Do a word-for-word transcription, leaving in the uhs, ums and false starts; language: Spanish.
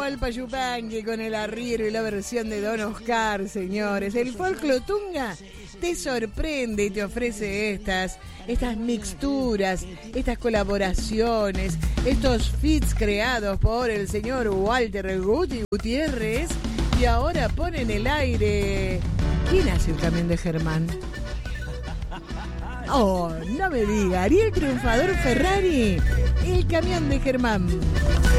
Atahualpa Yupanqui con el arriero y la versión de Don Oscar, señores. El Folclotunga te sorprende y te ofrece estas, estas mixturas, estas colaboraciones, estos feats creados por el señor Walter Guti Gutiérrez. Y ahora pone en el aire... ¿Quién hace el camión de Germán? Oh, no me diga, Ariel Triunfador Ferrari, el camión de Germán.